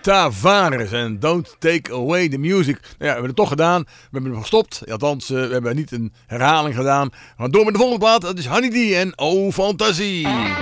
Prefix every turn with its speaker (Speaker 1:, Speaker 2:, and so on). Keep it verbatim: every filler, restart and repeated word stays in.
Speaker 1: Tavares en Don't Take Away the Music. Nou ja, we hebben het toch gedaan. We hebben hem gestopt. Althans, uh, we hebben niet een herhaling gedaan. We gaan door met de volgende plaat. Dat is Honey D en Oh Fantasie.